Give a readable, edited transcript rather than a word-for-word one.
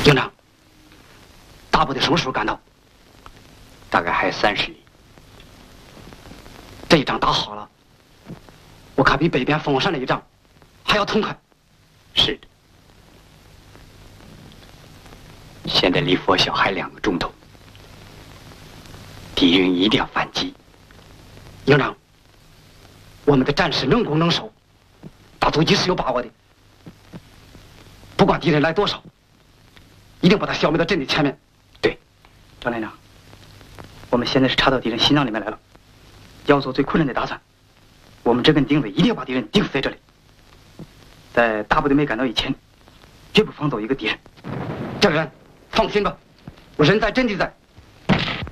营长，大部队什么时候赶到？ 大概还有30里。 这一仗打好了，我看比北边凤凰山那一仗还要痛快。 是的。现在离佛晓还2个钟头，敌人一定要反击。 营长，我们的战士能攻能守，打阻击是有把握的。不管敌人来多少，一定把他消灭到阵地前面。 对， 张连长，我们现在是插到敌人心脏里面来了，要做最困难的打算。我们这根钉子一定要把敌人钉死在这里，在大部队没赶到以前，绝不放走一个敌人。 这个人放心吧，我人在阵地在，